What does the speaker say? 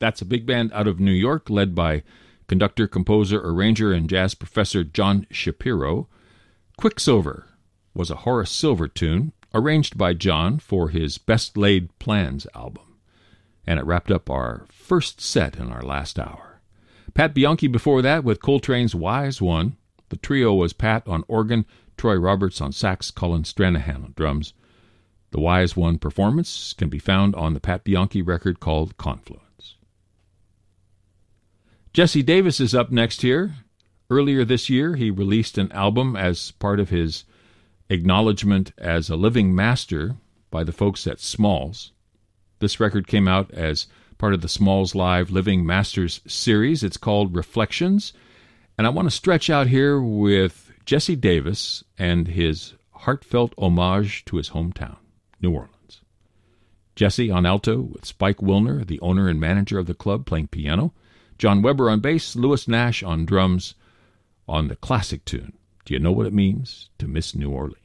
That's a big band out of New York led by conductor, composer, arranger, and jazz professor John Shapiro. Quicksilver was a Horace Silver tune arranged by John for his Best Laid Plans album. And it wrapped up our first set in our last hour. Pat Bianchi before that with Coltrane's Wise One. The trio was Pat on organ, Troy Roberts on sax, Colin Stranahan on drums. The Wise One performance can be found on the Pat Bianchi record called Confluence. Jesse Davis is up next here. Earlier this year, he released an album as part of his acknowledgement as a living master by the folks at Smalls. This record came out as part of the Smalls Live Living Masters series. It's called Reflections. And I want to stretch out here with Jesse Davis and his heartfelt homage to his hometown, New Orleans. Jesse on alto with Spike Wilner, the owner and manager of the club, playing piano. John Weber on bass, Louis Nash on drums on the classic tune, Do You Know What It Means to Miss New Orleans?